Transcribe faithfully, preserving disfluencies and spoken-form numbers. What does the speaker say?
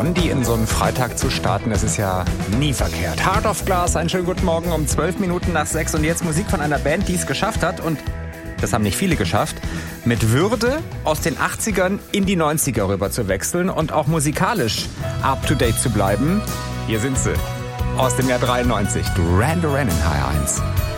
Blondie in so einen Freitag zu starten, das ist ja nie verkehrt. Heart of Glass, einen schönen guten Morgen um zwölf Minuten nach sechs und jetzt Musik von einer Band, die es geschafft hat und das haben nicht viele geschafft, mit Würde aus den achtzigern in die neunziger rüber zu wechseln und auch musikalisch up to date zu bleiben. Hier sind sie, aus dem Jahr dreiundneunzig, Duran Duran in H R eins.